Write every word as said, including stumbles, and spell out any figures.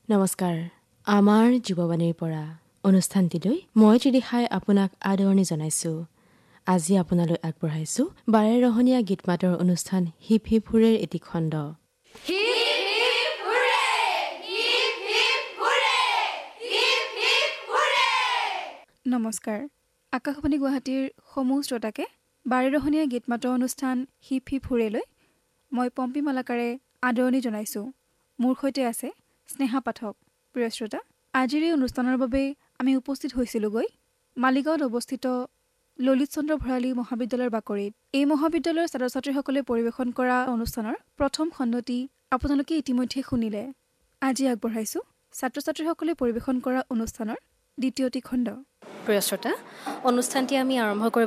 নমস্কাৰ। আমাৰ যুৱবাণীৰ পৰা অনুষ্ঠানটিলৈ মই ত্ৰিদিশাই আপোনাক আদৰণি জনাইছোঁ। আজি আপোনালৈ আগবঢ়াইছোঁ বাৰে ৰহণীয়া গীত মাতৰ অনুষ্ঠান হিপ হিপ হুৰেৰ এটি খণ্ড। নমস্কাৰ। আকাশবাণী গুৱাহাটীৰ সমূহ শ্ৰোতাকে বাৰেৰহণীয়া গীত মাতৰ অনুষ্ঠান হিপ হিপ হুৰেলৈ মই পম্পী মালাকাৰে আদৰণি জনাইছোঁ। মোৰ সৈতে আছে স্নেহা পাঠক। প্ৰিয় শ্ৰোতা, আজিৰ এই অনুষ্ঠানৰ বাবে আমি উপস্থিত হৈছিলোঁগৈ মালিগাঁৱত অৱস্থিত ললিত চন্দ্ৰ ভৰালী মহাবিদ্যালয়ৰ বাকৰিত। এই মহাবিদ্যালয়ৰ ছাত্ৰ ছাত্ৰীসকলে পৰিৱেশন কৰা অনুষ্ঠানৰ প্ৰথম খণ্ডটি আপোনালোকে ইতিমধ্যে শুনিলে। আজি আগবঢ়াইছোঁ ছাত্ৰ ছাত্ৰীসকলে পৰিৱেশন কৰা অনুষ্ঠানৰ দ্বিতীয়টি খণ্ড। প্ৰিয় শ্ৰোতা, অনুষ্ঠানটি আমি আৰম্ভ কৰিব